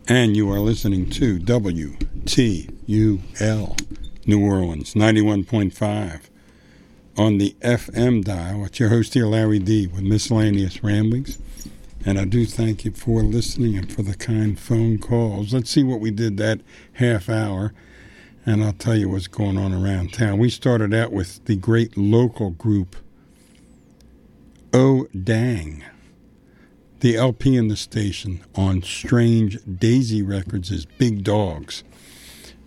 And you are listening to WTUL New Orleans 91.5 on the FM dial. It's your host here, Larry D, with Miscellaneous Ramblings. And I do thank you for listening and for the kind phone calls. Let's see what we did that half hour, and I'll tell you what's going on around town. We started out with the great local group, Oh Dang. The LP in the station on Strange Daisy Records is Big Dogs.